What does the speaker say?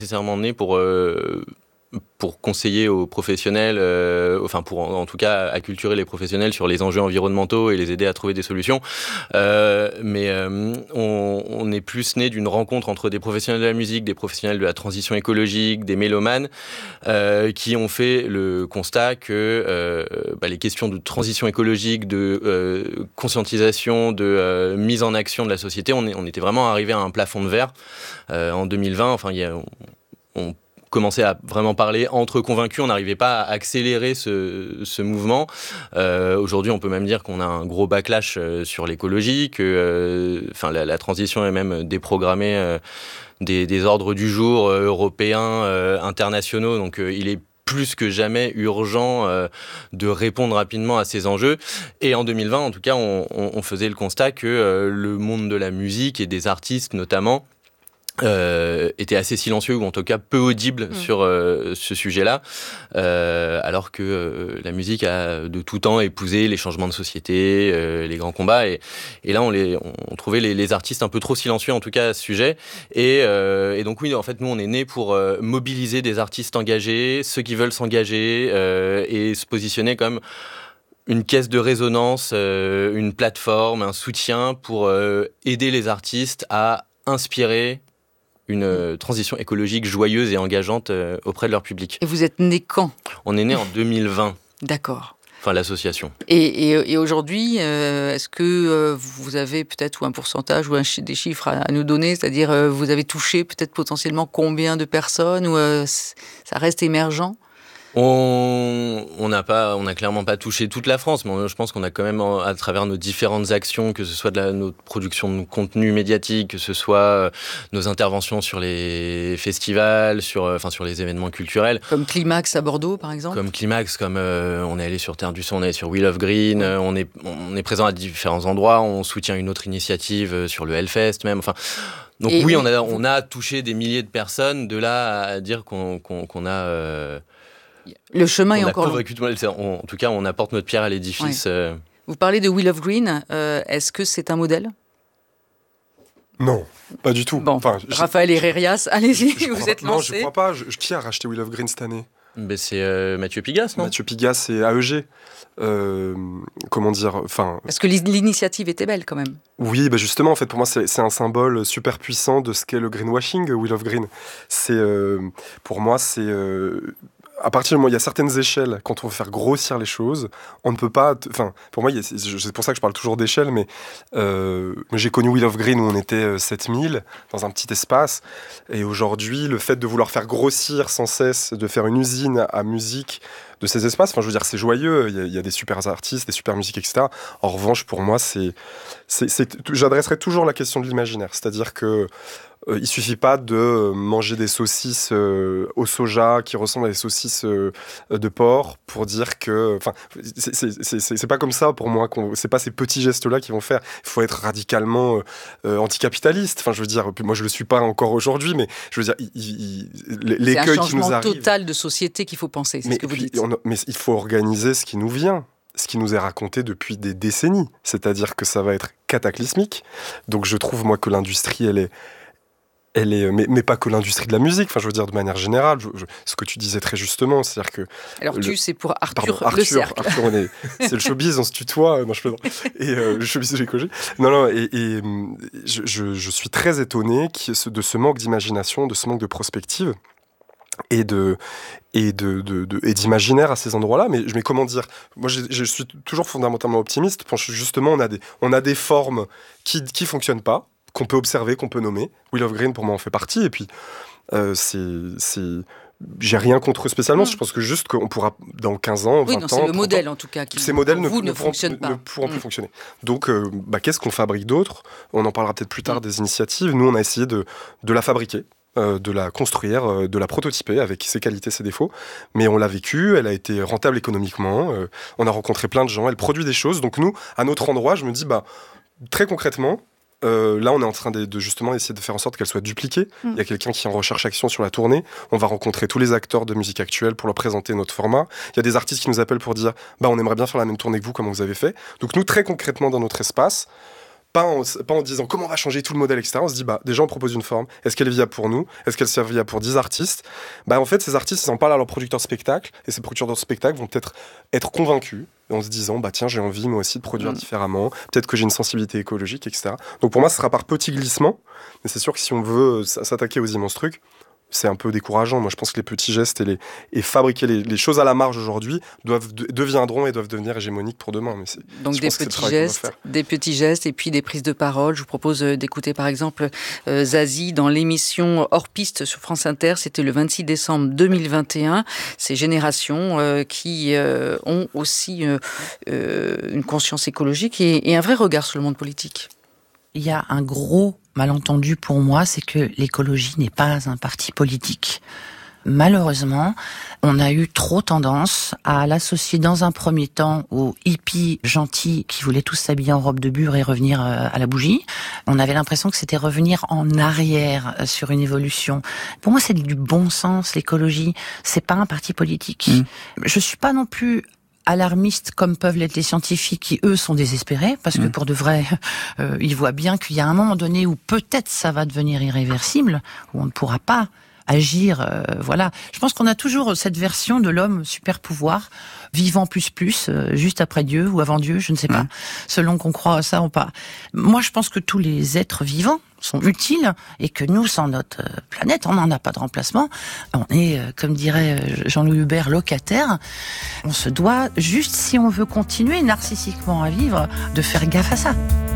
Nécessairement né pour conseiller aux professionnels, pour en tout cas acculturer les professionnels sur les enjeux environnementaux et les aider à trouver des solutions. On est plus né d'une rencontre entre des professionnels de la musique, des professionnels de la transition écologique, des mélomanes, qui ont fait le constat que les questions de transition écologique, de conscientisation, de mise en action de la société, on était vraiment arrivé à un plafond de verre en 2020. On commençait à vraiment parler entre convaincus, on n'arrivait pas à accélérer ce mouvement. Aujourd'hui, on peut même dire qu'on a un gros backlash sur l'écologie, que la transition est même déprogrammée des ordres du jour européens, internationaux. Donc il est plus que jamais urgent de répondre rapidement à ces enjeux. Et en 2020, en tout cas, on faisait le constat que le monde de la musique et des artistes notamment était assez silencieux, ou en tout cas peu audible sur ce sujet-là, alors que la musique a de tout temps épousé les changements de société, les grands combats, et là on trouvait les artistes un peu trop silencieux en tout cas à ce sujet, et donc oui, en fait nous on est nés pour mobiliser des artistes engagés, ceux qui veulent s'engager, et se positionner comme une caisse de résonance, une plateforme, un soutien pour aider les artistes à inspirer une transition écologique joyeuse et engageante auprès de leur public. Et vous êtes né quand ? On est né en 2020. D'accord. Enfin, l'association. Et aujourd'hui, est-ce que vous avez peut-être un pourcentage ou des chiffres à nous donner ? C'est-à-dire, vous avez touché peut-être potentiellement combien de personnes, ou ça reste émergent ? On n'a clairement pas touché toute la France, mais je pense qu'on a quand même, à travers nos différentes actions, que ce soit notre production de contenu médiatique, que ce soit nos interventions sur les festivals, sur les événements culturels. Comme Climax à Bordeaux, par exemple. Comme Climax, on est allé sur Terre du Son, on est allé sur We Love Green, on est présent à différents endroits, on soutient une autre initiative sur le Hellfest même, Donc oui, on a touché des milliers de personnes, de là à dire qu'on a... Le chemin est encore long. En tout cas, on apporte notre pierre à l'édifice. Ouais. Vous parlez de We Love Green. Est-ce que c'est un modèle ? Non, pas du tout. Bon, Raphaël Herrerias, allez-y, vous êtes lancé. Non, je crois pas. Qui a racheté We Love Green cette année ? C'est Mathieu Pigasse, non ? Mathieu Pigasse et AEG. Comment dire, Parce que l'initiative était belle quand même. Oui, justement, en fait, pour moi, c'est un symbole super puissant de ce qu'est le greenwashing, We Love Green. Pour moi, à partir du moment où il y a certaines échelles, quand on veut faire grossir les choses, on ne peut pas... pour moi, c'est pour ça que je parle toujours d'échelle, mais j'ai connu We Love Green où on était 7000 dans un petit espace, et aujourd'hui, le fait de vouloir faire grossir sans cesse, de faire une usine à musique de ces espaces, je veux dire, c'est joyeux, il y a des super artistes, des super musiques, etc. En revanche, pour moi, j'adresserai toujours la question de l'imaginaire, c'est-à-dire que il suffit pas de manger des saucisses au soja qui ressemblent à des saucisses de porc pour dire que... c'est pas comme ça pour moi. C'est pas ces petits gestes-là qui vont faire. Il faut être radicalement anticapitaliste. Je veux dire, moi je le suis pas encore aujourd'hui, mais je veux dire, l'écueil qui nous arrive... C'est un changement total de société qu'il faut penser, c'est ce que vous dites. Mais il faut organiser ce qui nous vient. Ce qui nous est raconté depuis des décennies. C'est-à-dire que ça va être cataclysmique. Donc je trouve, moi, que l'industrie, elle est mais pas que l'industrie de la musique, je veux dire de manière générale, ce que tu disais très justement, c'est-à-dire que... Alors c'est pour Arthur Le Cercle. Arthur, c'est le showbiz, on se tutoie, non je plaisante, et le showbiz de l'écologie. Non, et je suis très étonné de ce manque d'imagination, de ce manque de prospective, et d'imaginaire à ces endroits-là, mais comment dire, moi je suis toujours fondamentalement optimiste, justement on a des formes qui fonctionnent pas, qu'on peut observer, qu'on peut nommer. We Love Green, pour moi, en fait partie. Et puis, j'ai rien contre eux spécialement. Je pense que juste qu'on pourra, dans 15 ans, 20 ans... c'est le modèle, en tout cas, qui, ces modèles ne pourront plus fonctionner. Donc, qu'est-ce qu'on fabrique d'autre ? On en parlera peut-être plus tard des initiatives. Nous, on a essayé de la fabriquer, de la construire, de la prototyper avec ses qualités, ses défauts. Mais on l'a vécu, elle a été rentable économiquement. On a rencontré plein de gens, elle produit des choses. Donc nous, à notre endroit, je me dis, très concrètement... là, on est en train de justement essayer de faire en sorte qu'elle soit dupliquée. Il y a quelqu'un qui est en recherche-action sur la tournée. On va rencontrer tous les acteurs de musique actuelle pour leur présenter notre format. Il y a des artistes qui nous appellent pour dire on aimerait bien faire la même tournée que vous, comment vous avez fait. Donc nous, très concrètement, dans notre espace, pas en disant comment on va changer tout le modèle, etc. On se dit, déjà, on propose une forme. Est-ce qu'elle est viable pour nous? Est-ce qu'elle est viable pour 10 artistes? En fait, ces artistes, ils en parlent à leurs producteurs de spectacles, et ces producteurs de spectacles vont peut-être être convaincus en se disant, tiens, j'ai envie, moi aussi, de produire différemment. Peut-être que j'ai une sensibilité écologique, etc. Donc, pour moi, ce sera par petits glissements. Mais c'est sûr que si on veut s'attaquer aux immenses trucs, c'est un peu décourageant. Moi, je pense que les petits gestes et fabriquer les choses à la marge aujourd'hui deviendront et doivent devenir hégémoniques pour demain. Mais donc des petits gestes et puis des prises de parole. Je vous propose d'écouter par exemple Zazie dans l'émission Hors Piste sur France Inter. C'était le 26 décembre 2021. Ces générations qui ont aussi une conscience écologique et un vrai regard sur le monde politique. Il y a un gros malentendu pour moi, c'est que l'écologie n'est pas un parti politique. Malheureusement, on a eu trop tendance à l'associer dans un premier temps aux hippies gentils qui voulaient tous s'habiller en robe de bure et revenir à la bougie. On avait l'impression que c'était revenir en arrière sur une évolution. Pour moi, c'est du bon sens, l'écologie. C'est pas un parti politique. Je suis pas non plus alarmistes comme peuvent l'être les scientifiques qui, eux, sont désespérés, parce que pour de vrai, ils voient bien qu'il y a un moment donné où peut-être ça va devenir irréversible, où on ne pourra pas agir, voilà. Je pense qu'on a toujours cette version de l'homme super pouvoir, vivant plus, juste après Dieu ou avant Dieu, je ne sais pas, selon qu'on croit à ça ou pas. Moi, je pense que tous les êtres vivants sont utiles et que nous, sans notre planète, on n'en a pas de remplacement. On est, comme dirait Jean-Louis Hubert, locataire. On se doit, juste si on veut continuer narcissiquement à vivre, de faire gaffe à ça.